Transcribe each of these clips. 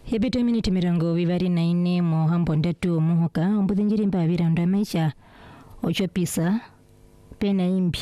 Hebito miniti mirongo vivari na ine mohambo ndatu muhoka ombuthinjiri mbavira ndo maisha ochopisa pena imbi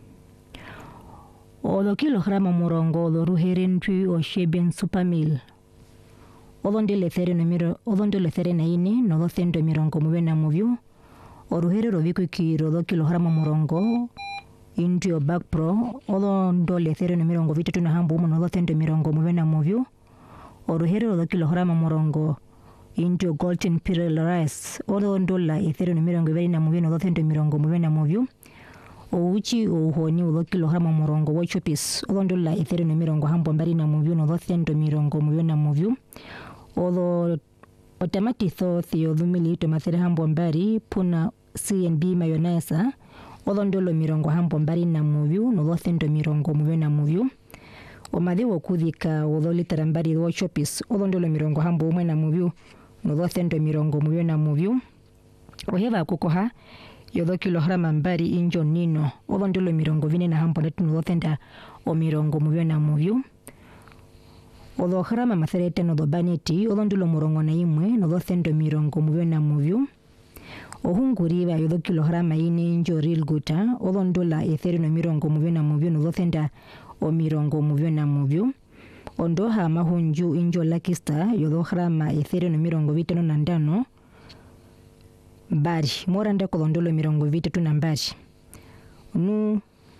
olo kilograma murongo olo ruherentui osheben supermil olo ndele there na ine nolo thendo mirongo muve na muvyu oruhere roviku kiro olo kilograma murongo intui o back pro olo ndole there na mirongo vitatu na hambu umo nolo thendo mirongo muve na muvyu oruhere olo kilograma murongo into golden imperial rice olo ndola ethero mirongo ibiri na muvyu nolo thendo mirongo muve na muvyu ouchi ouhoni olo kilograma murongo wochopis olo ndola ethero mirongo hambo mbari na muvyu nolo thendo mirongo muve na muvyu olo otamati thothi olumili tomathere hambo mbari puna C&B mayonnaise olo ndolo mirongo hambo mbari na muvyu nolo thendo mirongo muve na muvyu omadhi wokuthika olo litera mbari wochopis olo ndolo mirongo hambo umwe na muvyu nolo thendo mirongo muve na muvyu oheva kukoha yolo kilograma mbari injo nino olo ndolo mirongo vine na hambo ndatu nolo thenda o mirongo muve na muvyu olo grama matherete nolo baneti olo ndolo murongo na imwe nolo thendo mirongo muve na muvyu ohunguriva yolo kilograma ine injo real guta olo ndola etheri no mirongo muve na muvyu nolo thenda o mirongo muve na muvyu ondoha mahunju injo Lucky Star yolo grama etheri no mirongo vitano na ndano mbari moranda kolondolo mirongo vitatu na mbari nu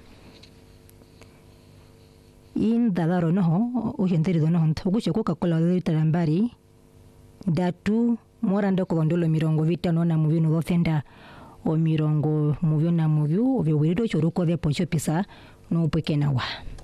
indalaro noho uhenterido noho ntoguche Coca-Cola litera mbari datu moranda kolondolo mirongo vitano na muvyu nolo thenda o mirongo muvyu na muvyu ovyo wirido choruko de pocho pisa no pwekenawa.